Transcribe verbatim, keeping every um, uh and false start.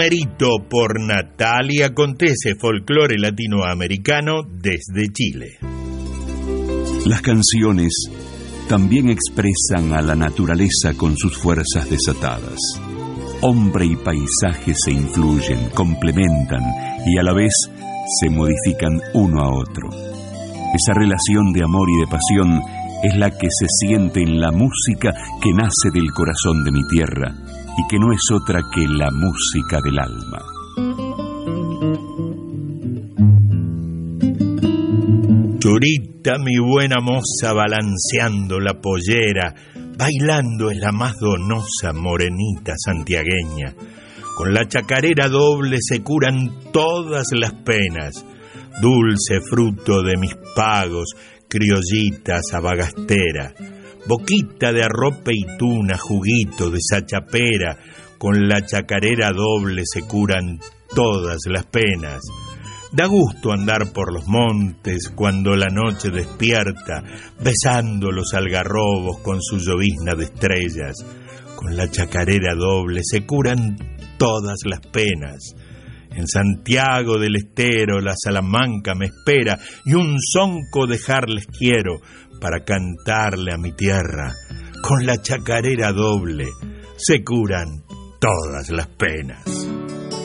Merito por Natalia Contese, folclore latinoamericano desde Chile. Las canciones también expresan a la naturaleza con sus fuerzas desatadas. Hombre y paisaje se influyen, complementan y a la vez se modifican uno a otro. Esa relación de amor y de pasión es la que se siente en la música que nace del corazón de mi tierra y que no es otra que la música del alma. Churita, mi buena moza, balanceando la pollera, bailando es la más donosa morenita santiagueña. Con la chacarera doble se curan todas las penas, dulce fruto de mis pagos, criollita sabagastera. Boquita de arrope y tuna, juguito de sachapera, con la chacarera doble se curan todas las penas. Da gusto andar por los montes cuando la noche despierta, besando los algarrobos con su llovizna de estrellas. Con la chacarera doble se curan todas las penas. En Santiago del Estero la Salamanca me espera y un zonco dejarles quiero para cantarle a mi tierra. Con la chacarera doble se curan todas las penas.